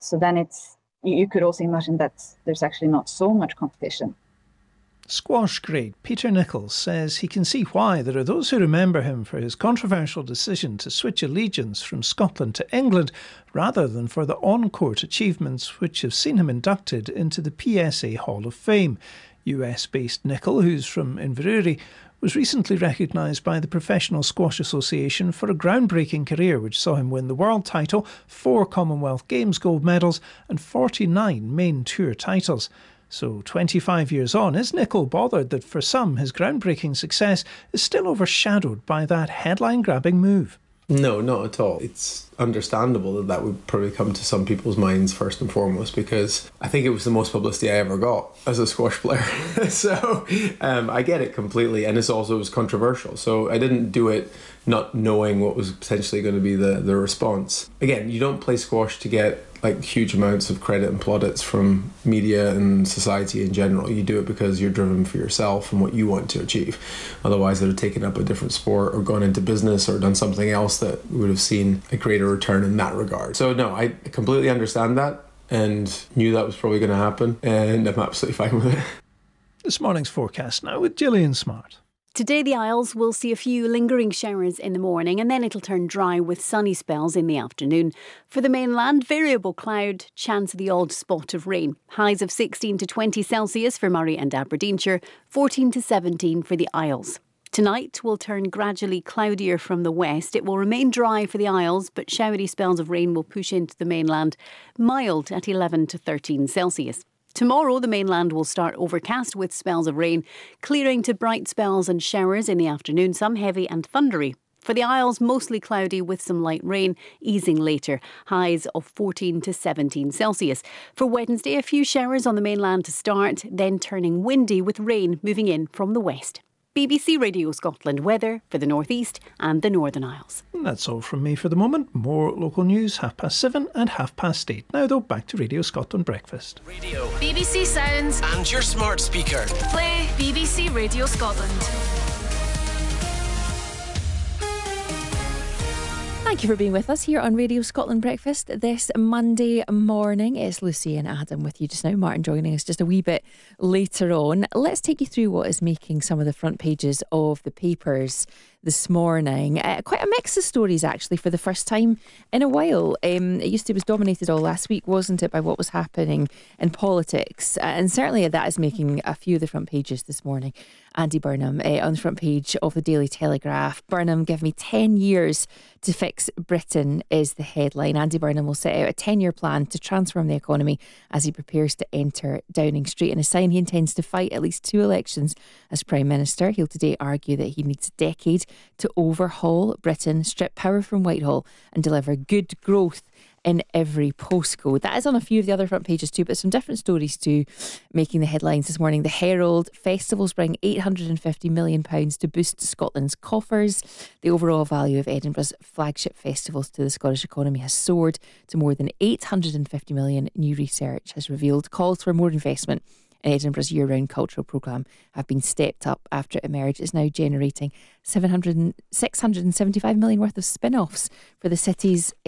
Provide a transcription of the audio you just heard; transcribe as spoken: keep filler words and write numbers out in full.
So then it's, you could also imagine that there's actually not so much competition. Squash great Peter Nicholls says he can see why there are those who remember him for his controversial decision to switch allegiance from Scotland to England rather than for the on-court achievements which have seen him inducted into the P S A Hall of Fame. U S-based Nicol, who's from Inverurie, was recently recognised by the Professional Squash Association for a groundbreaking career which saw him win the world title, four Commonwealth Games gold medals and forty-nine main tour titles. So twenty-five years on, is Nicol bothered that for some his groundbreaking success is still overshadowed by that headline-grabbing move? No, not at all. It's understandable that that would probably come to some people's minds first and foremost, because I think it was the most publicity I ever got as a squash player. so um, I get it completely, and this also was controversial. So I didn't do it not knowing what was potentially going to be the, the response. Again, you don't play squash to get like huge amounts of credit and plaudits from media and society in general. You do it because you're driven for yourself and what you want to achieve. Otherwise, they'd have taken up a different sport or gone into business or done something else that would have seen a greater return in that regard. So no, I completely understand that and knew that was probably going to happen, and I'm absolutely fine with it. This morning's forecast now with Gillian Smart. Today the Isles will see a few lingering showers in the morning, and then it'll turn dry with sunny spells in the afternoon. For the mainland, variable cloud, chance of the odd spot of rain. Highs of sixteen to twenty Celsius for Murray and Aberdeenshire, fourteen to seventeen for the Isles. Tonight will turn gradually cloudier from the west. It will remain dry for the Isles, but showery spells of rain will push into the mainland. Mild at eleven to thirteen Celsius. Tomorrow, the mainland will start overcast with spells of rain, clearing to bright spells and showers in the afternoon, some heavy and thundery. For the Isles, mostly cloudy with some light rain, easing later. Highs of fourteen to seventeen Celsius. For Wednesday, a few showers on the mainland to start, then turning windy with rain moving in from the west. B B C Radio Scotland weather for the North East and the Northern Isles. That's all from me for the moment. More local news, half past seven and half past eight. Now though, back to Radio Scotland Breakfast. Radio, B B C Sounds and your smart speaker. Play B B C Radio Scotland. Thank you for being with us here on Radio Scotland Breakfast this Monday morning. It's Lucy and Adam with you just now. Martin joining us just a wee bit later on. Let's take you through what is making some of the front pages of the papers this morning. Uh, quite a mix of stories actually for the first time in a while. Um, it used to it was dominated all last week, wasn't it, by what was happening in politics, uh, and certainly that is making a few of the front pages this morning. Andy Burnham uh, on the front page of the Daily Telegraph. Burnham, give me ten years to fix Britain is the headline. Andy Burnham will set out a ten-year plan to transform the economy as he prepares to enter Downing Street. In a sign he intends to fight at least two elections as Prime Minister. He'll today argue that he needs a decade to overhaul Britain, strip power from Whitehall and deliver good growth in every postcode. That is on a few of the other front pages too, but some different stories too making the headlines this morning. The Herald, festivals bring eight hundred fifty million pounds to boost Scotland's coffers. The overall value of Edinburgh's flagship festivals to the Scottish economy has soared to more than eight hundred fifty million, new research has revealed. Calls for more investment in Edinburgh's year-round cultural programme have been stepped up after it emerged. It's now generating seven hundred, six hundred seventy-five million worth of spin-offs for the city's